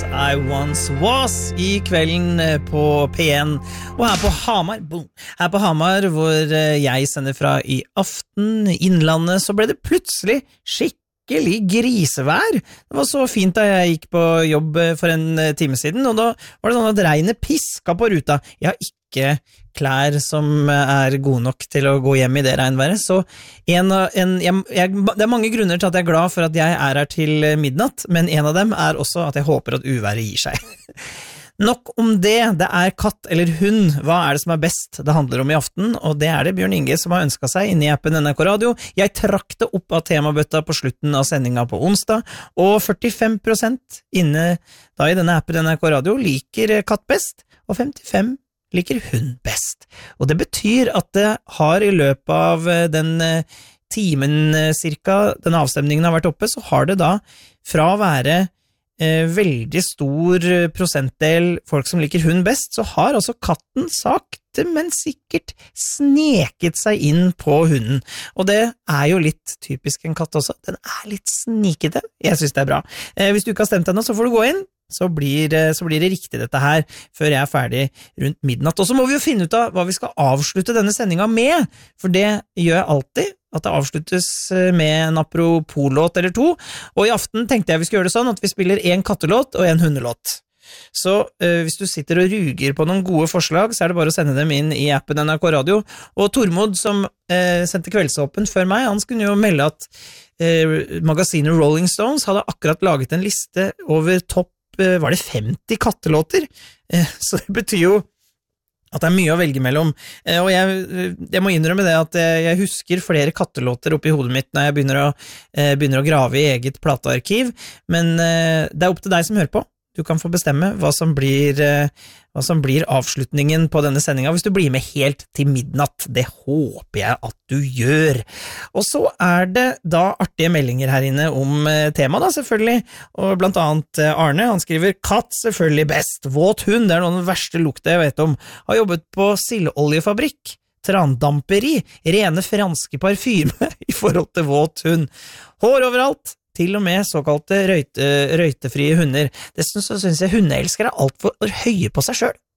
I Once Was i kvelden på P1 og her på Hamar, her på Hamar hvor jeg sender fra i aften i Innlandet, så ble det plutselig skikkelig grisevær. Det var så fint da jeg gikk på jobb for en time siden, og da var det sånn at regnet piska på ruta. Jeg har ikke klær som gode nok til å gå hjem i det regnværet, så det er mange grunner til at jeg er glad for at jeg her til midnatt, men en av dem også at jeg håper at uværet gir seg. Nok om det, det katt eller hund, hva det som best det handler om i aften, og det det Bjørn Inge som har ønsket seg inne i appen NRK Radio. Jeg trakk det opp av temabøtta på slutten av sendinga på onsdag, og 45% inne da i denne appen NRK Radio liker katt best, og 55% liker hund best. Og det betyr at det har i løpet av den timen cirka den avstemningen har vært oppe, så har det da fra å være veldig stor prosentdel folk som liker hund best, så har altså katten sakte, men sikkert sneket seg inn på hunden. Og det jo litt typisk en katt også. Den litt snikete. Jeg synes det bra. Hvis du ikke har stemt ennå, så får du gå inn. Så blir det riktig dette her før jeg ferdig rundt midnatt. Og så må vi jo finne ut av hva vi skal avslutte denne sendinga med, for det gjør jeg alltid, at det avsluttes med en apropos-låt eller to, og i aften tenkte jeg vi skulle gjøre det sånn at vi spiller en kattelåt og en hundelåt. Så hvis du sitter og ruger på noen gode forslag, så det bare å sende dem inn i appen NRK Radio, og Tormod som sendte kveldsåpen før meg, han skulle jo melde at magasinet Rolling Stones hadde akkurat laget en liste over topp var det 50 kattelåter, så det betyr jo at det mye å velge mellom, og jeg må innrømme det at jeg husker flere kattelåter oppi hodet mitt når jeg begynner å grave i eget platearkiv, men det opp til deg som hører på. Du kan få bestemme hva som blir avslutningen på denne sendinga hvis du blir med helt til midnatt. Det håper jeg at du gjør. Og så det da artige meldinger her inne om tema da, selvfølgelig. Og blant annet Arne, han skriver katt selvfølgelig best. Våt hund, det noe av den verste lukta jeg vet om. Har jobbet på sildoljefabrikk. Trandamperi, rene franske parfyme i forhold til våt hund. Hår overalt. Til og med såkalte røytefrie hunder. Dessuten så synes jeg hundeelskere alt for høye på seg selv.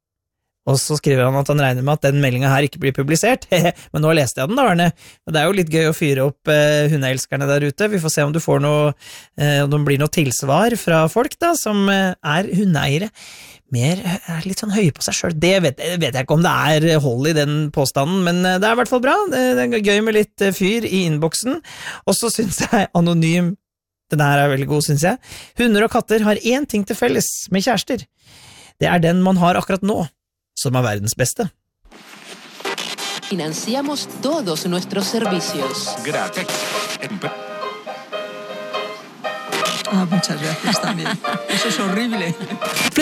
Og så skriver han at han regner med at den meldingen her ikke blir publisert. Men nå leste jeg den da, Arne. Det jo litt gøy å fyre opp hundeelskerne der ute. Vi får se om du får om det blir noe tilsvar fra folk da, som hundeeiere. Mer litt sånn høye på seg selv. Det vet jeg ikke om det hold i den påstanden, men det i hvert fall bra. Det gøy med litt fyr i innboksen. Og så synes jeg anonym, den her veldig god, synes jeg. Hunder og katter har en ting til felles med kjærester. Det den man har akkurat nå, som verdens beste. Financiamos todos nuestros servicios. Gracias. Muchas gracias también. Eso es horrible.